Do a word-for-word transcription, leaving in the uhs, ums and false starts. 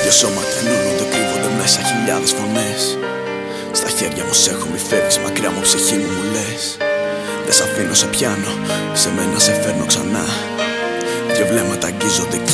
Δυο σώματα ενώνονται, κρύβονται μέσα χιλιάδες φωνές. Στα χέρια μου σ' έχω, μη φεύγεις μακριά μου, ψυχή μου μου λες. Δεν σ' αφήνω, σε πιάνω, σε μένα σε φέρνω ξανά. Δυο βλέμματα αγγίζονται κι